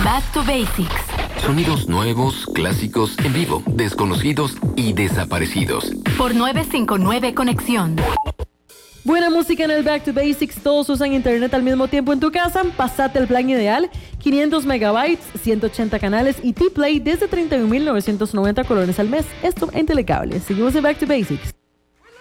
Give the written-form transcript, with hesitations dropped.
Back to Basics. Sonidos nuevos, clásicos, en vivo, desconocidos y desaparecidos. Por 959 Conexión. Buena música en el Back to Basics. Todos usan internet al mismo tiempo en tu casa. Pasate el plan ideal. 500 megabytes, 180 canales y T-Play desde 31,990 colones al mes. Esto en Telecable. Seguimos en Back to Basics.